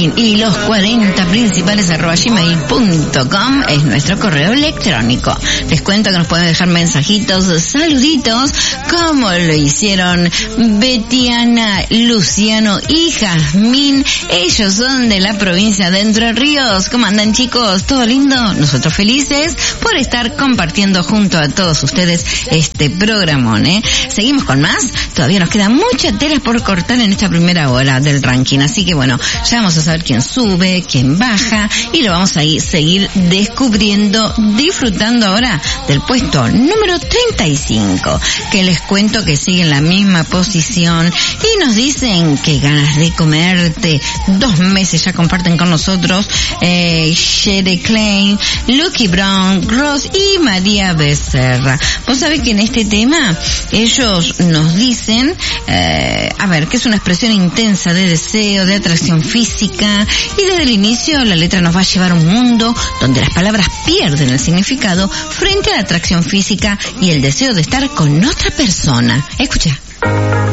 ranking y los 40 principales @gmail.com es nuestro correo electrónico. Les cuento que nos pueden dejar mensajitos, saluditos, como lo hicieron Betiana, Luciano y Jazmín. Ellos son de la provincia de Entre Ríos. ¿Cómo andan, chicos? ¿Todo lindo? Nosotros felices por estar compartiendo junto a todos ustedes este programón, Seguimos con más. Todavía nos queda mucha tela por cortar en esta primera hora del ranking. Así que bueno, ya vamos a saber quién sube, quién baja y lo vamos a seguir descubriendo, disfrutando ahora del puesto número 35, que les cuento que sigue en la misma posición y nos dicen que ganas de comerte. 2 meses ya comparten con nosotros Shere Klein, Lucky Brown, Ross y María Becerra. Vos sabés que en este tema ellos nos dicen que es una expresión intensa de deseo, de atracción física, y desde el inicio la letra nos va a llevar a un mundo donde las palabras pierden el significado frente a la atracción física y el deseo de estar con otra persona. Escucha.